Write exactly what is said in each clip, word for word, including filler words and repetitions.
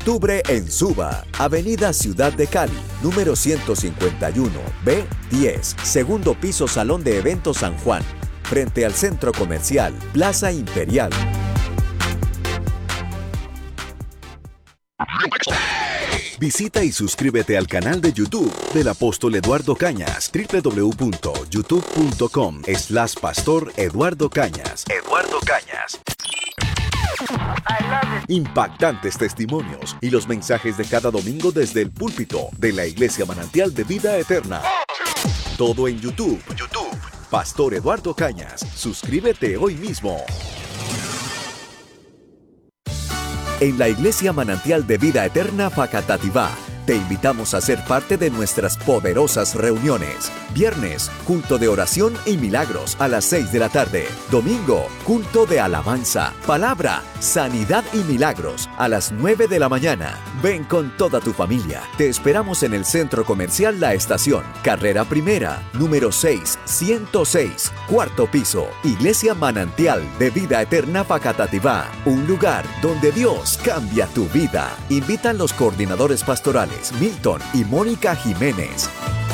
octubre en Suba, Avenida Ciudad de Cali, número ciento cincuenta y uno B diez, segundo piso, Salón de Eventos San Juan, frente al Centro Comercial Plaza Imperial. Visita y suscríbete al canal de YouTube del Apóstol Eduardo Cañas, doble u doble u doble u punto youtube punto com slash pastor Eduardo Cañas. Eduardo Cañas. Impactantes testimonios y los mensajes de cada domingo desde el púlpito de la Iglesia Manantial de Vida Eterna. Todo en YouTube. YouTube. Pastor Eduardo Cañas. Suscríbete hoy mismo. En la Iglesia Manantial de Vida Eterna Facatativá, te invitamos a ser parte de nuestras poderosas reuniones. Viernes, culto de oración y milagros a las seis de la tarde. Domingo, culto de alabanza, palabra, sanidad y milagros a las nueve de la mañana. Ven con toda tu familia. Te esperamos en el Centro Comercial La Estación, carrera primera, número seis, ciento seis, cuarto piso. Iglesia Manantial de Vida Eterna Facatativá, un lugar donde Dios cambia tu vida. Invitan los coordinadores pastorales Milton y Mónica Jiménez.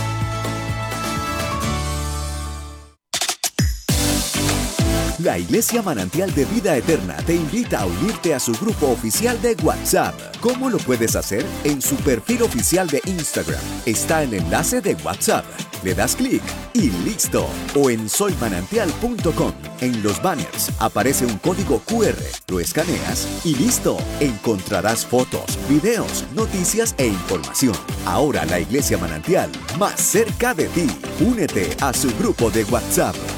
La Iglesia Manantial de Vida Eterna te invita a unirte a su grupo oficial de WhatsApp. ¿Cómo lo puedes hacer? En su perfil oficial de Instagram está el enlace de WhatsApp. Le das clic y listo. O en soy manantial punto com. En los banners aparece un código cu erre. Lo escaneas y listo. Encontrarás fotos, videos, noticias e información. Ahora la Iglesia Manantial más cerca de ti. Únete a su grupo de WhatsApp.